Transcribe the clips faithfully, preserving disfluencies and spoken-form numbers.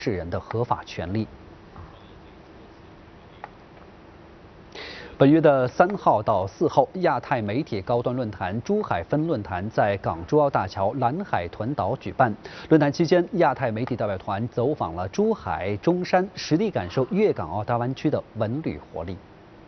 事人的合法权利。本月的三号到四号，亚太媒体高端论坛珠海分论坛在港珠澳大桥蓝海豚岛举办。论坛期间，亚太媒体代表团走访了珠海、中山，实地感受粤港澳大湾区的文旅活力。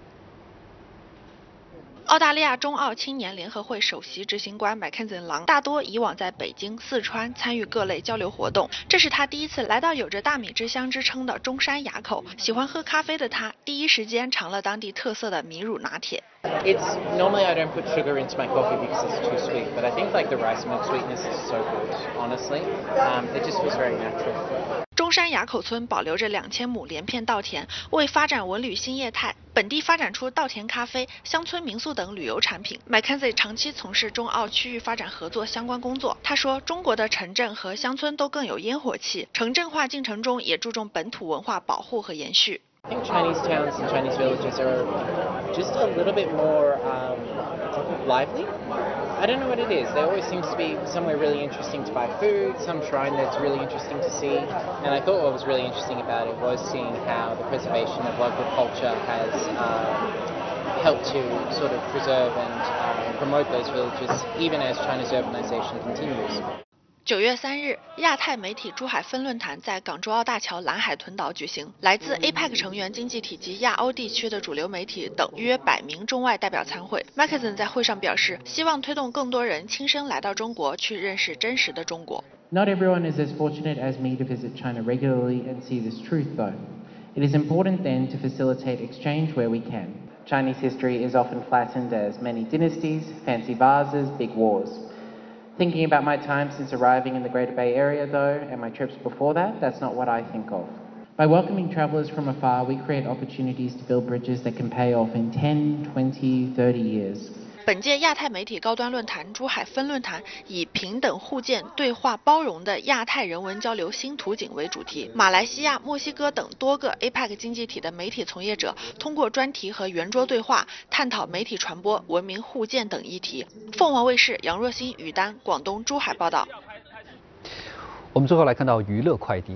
澳大利亚中澳青年联合会首席执行官麦肯森·郎大多以往在北京、四川参与各类交流活动，这是他第一次来到有着大米之乡之称的中山垭口。喜欢喝咖啡的他，第一时间尝了当地特色的米乳拿铁。 It's normally I don't put sugar into my coffee because it's too sweet, but I think like the rice milk sweetness is so good. Honestly, um, it just feels very natural. 中山垭口村保留着两千亩连片稻田，为发展文旅新业态，本地发展出稻田咖啡、乡村民宿等旅游产品。麦肯锡长期从事中澳区域发展合作相关工作。他说，中国的城镇和乡村都更有烟火气，城镇化进程中也注重本土文化保护和延续。 I think Chinese towns and Chinese villages are just a little bit more um, lively. I don't know what it is. There always seems to be somewhere really interesting to buy food, some shrine that's really interesting to see. And I thought what was really interesting about it was seeing how the preservation of local culture has uh, helped to sort of preserve and uh, promote those villages, even as China's urbanization continues. 九月三日，亚太媒体珠海分论坛在港珠澳大桥蓝海豚岛举行，来自 A P E C 成员经济体及亚欧地区的主流媒体等约百名中外代表参会。麦克森在会上表示，希望推动更多人亲身来到中国，去认识真实的中国。 Not everyone is as fortunate as me to visit China regularly and see this truth, though. It is important then to facilitate exchange where we can. Chinese history is often flattened as many dynasties, fancy vases, big wars. Thinking about my time since arriving in the Greater Bay Area, though, and my trips before that, that's not what I think of. By welcoming travellers from afar, we create opportunities to build bridges that can pay off in ten, twenty, thirty years. 本届亚太媒体高端论坛珠海分论坛以平等互鉴、对话包容的亚太人文交流新图景为主题。马来西亚、墨西哥等多个 A P E C 经济体的媒体从业者通过专题和圆桌对话，探讨媒体传播、文明互鉴等议题。凤凰卫视杨若欣、于丹，广东珠海报道。 我们最后来看到娱乐快递。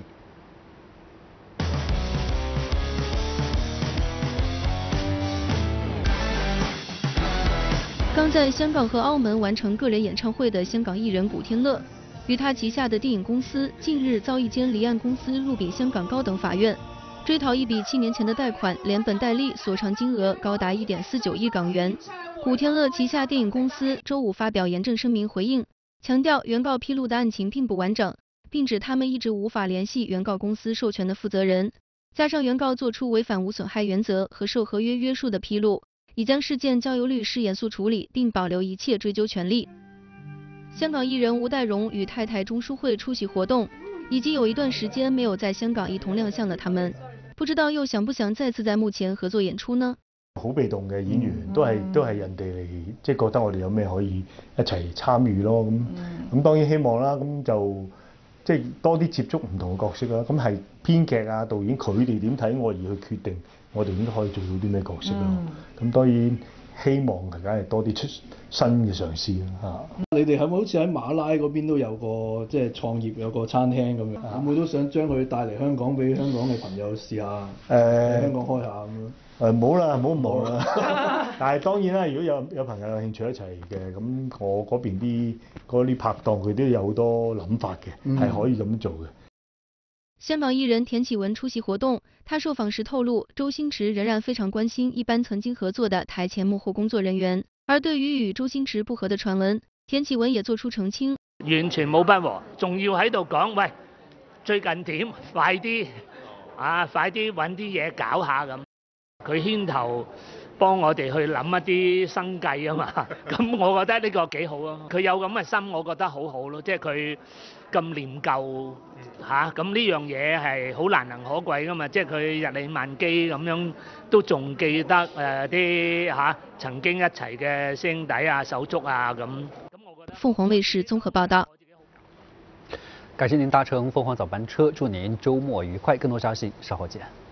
刚在香港和澳门完成个人演唱会的香港艺人古天乐，与他旗下的电影公司近日遭一间离岸公司入禀香港高等法院，追讨一笔七年前的贷款，连本带利索偿金额高达一点四九亿港元。古天乐旗下电影公司周五发表严正声明回应，强调原告披露的案情并不完整，并指他们一直无法联系原告公司授权的负责人，加上原告做出违反无损害原则和受合约约束的披露。 已将事件交由律师严肃处理，并保留一切追究权利。香港艺人吴岱融与太太钟淑慧出席活动，已经有一段时间没有在香港一同亮相的他们，不知道又想不想再次在幕前合作演出呢？ 好被動嘅演員，都係都係人哋嚟，即係覺得我哋有咩可以一齊參與咯。咁咁當然希望啦，咁就即係多啲接觸唔同嘅角色啦。咁係編劇啊、導演佢哋點睇我而去決定。 我哋應該可以做到啲咩角色咯？咁當然希望大家係多啲出新嘅嘗試啦嚇。 你哋係咪好似喺馬拉嗰邊都有個即係創業有個餐廳咁樣？會唔會都想將佢帶嚟香港俾香港嘅朋友試下？誒、呃，香港開下咁樣。誒冇啦，唔好咁忙啦。但係當然啦，如果有有朋友有興趣一齊嘅，咁我嗰邊啲嗰啲拍檔佢都有好多諗法嘅，係、嗯、可以咁做嘅。 香港艺人田启文出席活动，他受访时透露，周星驰仍然非常关心一般曾经合作的台前幕后工作人员。而对于与周星驰不和的传闻，田启文也作出澄清： 完全冇不和，仲要喺度講，喂，最近點？快啲啊！快啲揾啲嘢搞下咁。佢牽頭幫我哋去諗一啲生計啊嘛，咁我覺得呢個幾好啊。佢有咁嘅心，我覺得好好咯，即係佢。 咁念舊嚇，咁呢樣嘢係好難能可貴噶嘛，即係佢日理萬機咁樣，都仲記得誒啲嚇曾經一齊嘅兄弟啊、手足啊咁。 鳳凰衛視綜合報道。 感謝您搭乘鳳凰早班車，祝您週末愉快。更多消息稍後見。